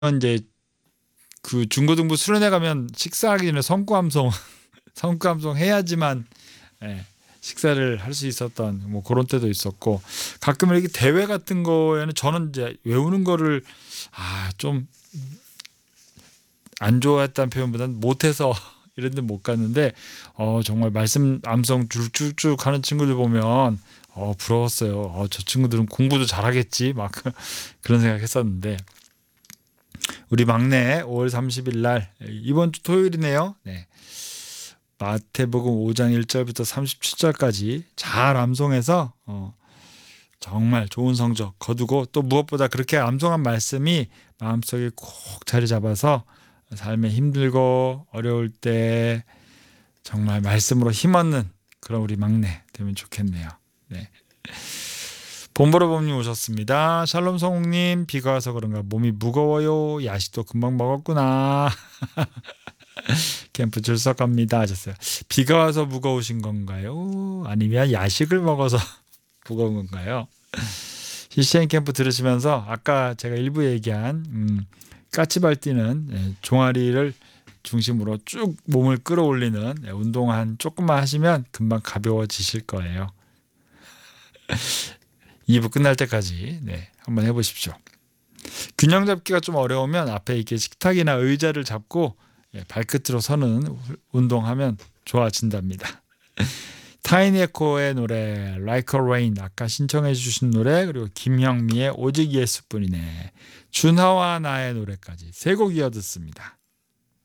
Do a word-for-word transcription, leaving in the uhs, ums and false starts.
이제 그 중고등부 수련회 가면 식사하기 전에 성구암송 성구암송 해야지만 예, 식사를 할 수 있었던 뭐 그런 때도 있었고, 가끔 이렇게 대회 같은 거에는 저는 이제 외우는 거를 아, 좀 안 좋아했다는 표현보다는 못해서 이런 데 못 갔는데, 어, 정말 말씀 암송 쭉쭉쭉 하는 친구들 보면 어, 부러웠어요. 어, 저 친구들은 공부도 잘하겠지 막 그런 생각했었는데, 우리 막내 오월 삼십일 날 이번 주 토요일이네요. 네. 마태복음 오 장 일 절부터 삼십칠 절까지 잘 암송해서 어, 정말 좋은 성적 거두고, 또 무엇보다 그렇게 암송한 말씀이 마음속에 꼭 자리 잡아서 삶에 힘들고 어려울 때 정말 말씀으로 힘없는 그런 우리 막내 되면 좋겠네요. 네. 봄보라봄님 오셨습니다. 샬롬 성웅님, 비가 와서 그런가 몸이 무거워요. 야식도 금방 먹었구나. 캠프 출석합니다 하셨어요. 비가 와서 무거우신 건가요? 아니면 야식을 먹어서 무거운 건가요? 씨씨엔 캠프 들으시면서 아까 제가 일부 얘기한 음, 까치발 뛰는 예, 종아리를 중심으로 쭉 몸을 끌어올리는 예, 운동 한 조금만 하시면 금방 가벼워지실 거예요. 이 부 끝날 때까지 네, 한번 해보십시오. 균형 잡기가 좀 어려우면 앞에 이렇게 식탁이나 의자를 잡고 예, 발끝으로 서는 운동하면 좋아진답니다. 타이니에코의 노래 Like a Rain, 아까 신청해 주신 노래, 그리고 김형미의 오직 예수뿐이네, 준하와 나의 노래까지 세 곡 이어 듣습니다.